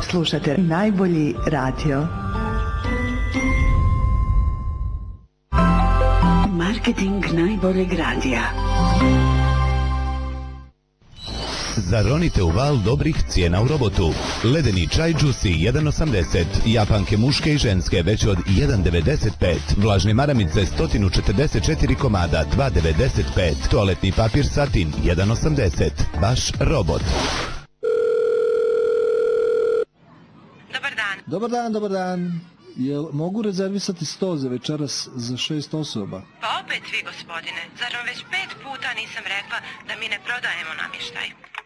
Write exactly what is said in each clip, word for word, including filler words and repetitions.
Slušate najbolji radio. Marketing najboljeg radija. Zaronite u val dobrih cijena u Robotu. Ledeni čaj Juicy jedan osamdeset, japanke muške i ženske već od jedan devedeset pet, vlažne maramice sto četrdeset četiri komada dva devedeset pet, toaletni papir Satin jedan osamdeset. Baš Robot. Dobar dan. Dobar dan, dobar dan. Jel mogu rezervisati sto za večeras za šest osoba? Pa opet vi, gospodine. Zar vam već pet puta nisam rekla da mi ne prodajemo namještaj?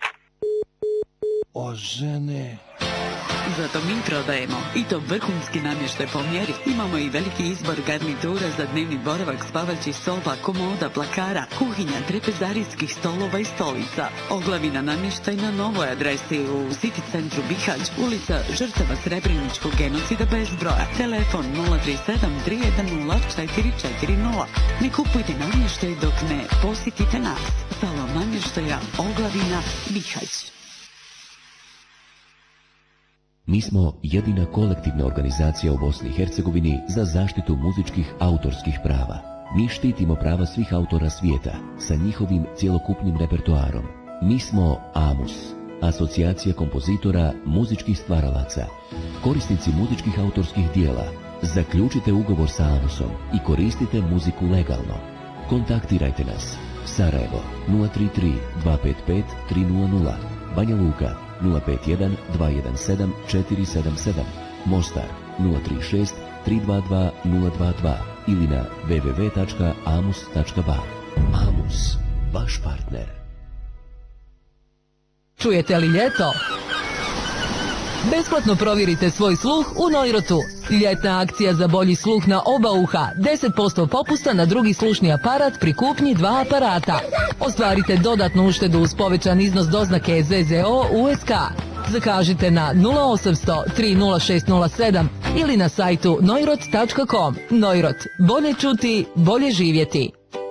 O, žene... Zato mi prodajemo i to vrhunski namještaj po mjeri. Imamo i veliki izbor garnitura za dnevni boravak, spavaćih soba, komoda, plakara, kuhinja, trepezarijskih stolova i stolica. Oglavina namještaj na novoj adresi u City centru Bihać, ulica Žrtava Srebreničkog genocida bez broja. Telefon nula tri sedam tri jedan nula četiri četiri nula. Ne kupujte namještaj dok ne posjetite nas. Salon namještaja Oglavina Bihać. Mi smo jedina kolektivna organizacija u Bosni i Hercegovini za zaštitu muzičkih autorskih prava. Mi štitimo prava svih autora svijeta sa njihovim cjelokupnim repertoarom. Mi smo AMUS, Asocijacija kompozitora muzičkih stvaralaca. Korisnici muzičkih autorskih dijela, zaključite ugovor sa AMUSom i koristite muziku legalno. Kontaktirajte nas. Sarajevo nula tri tri dva pet pet tri nula nula, Banja Luka nula pet jedan dva jedan sedam četiri sedam sedam, Mostar nula tri šest tri dva dva nula dva dva ili na w w w tačka amus tačka ba. AMUS, vaš partner. Čujete li ljeto? Besplatno provjerite svoj sluh u Neurotu. Ljetna akcija za bolji sluh na oba uha. deset posto popusta na drugi slušni aparat pri kupnji dva aparata. Ostvarite dodatnu uštedu uz povećan iznos doznake Z Z O U S K. Zakažite na nula osamsto tri nula šest nula sedam ili na sajtu neurot tačka com. Neurot. Bolje čuti, bolje živjeti.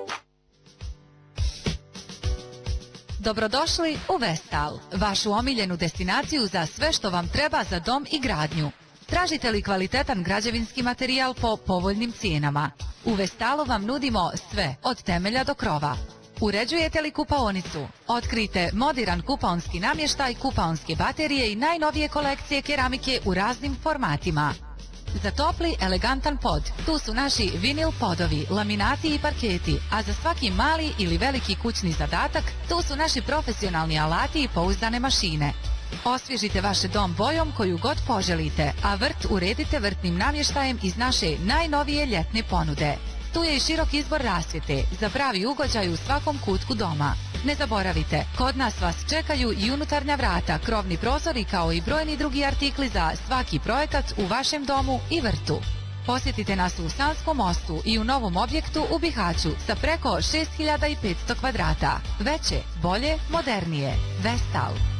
Dobrodošli u Vestal, vašu omiljenu destinaciju za sve što vam treba za dom i gradnju. Tražite li kvalitetan građevinski materijal po povoljnim cijenama? U Vestalu vam nudimo sve, od temelja do krova. Uređujete li kupaonicu? Otkrijte moderan kupaonski namještaj, kupaonske baterije i najnovije kolekcije keramike u raznim formatima. Za topli, elegantan pod, tu su naši vinil podovi, laminati i parketi, a za svaki mali ili veliki kućni zadatak, tu su naši profesionalni alati i pouzdane mašine. Osvježite vaš dom bojom koju god poželite, a vrt uredite vrtnim namještajem iz naše najnovije ljetne ponude. Tu je i širok izbor rasvjete, za pravi ugođaj u svakom kutku doma. Ne zaboravite, kod nas vas čekaju i unutarnja vrata, krovni prozori kao i brojni drugi artikli za svaki projekat u vašem domu i vrtu. Posjetite nas u Sanskom mostu i u novom objektu u Bihaću sa preko šest hiljada petsto kvadrata. Veće, bolje, modernije. Vestal.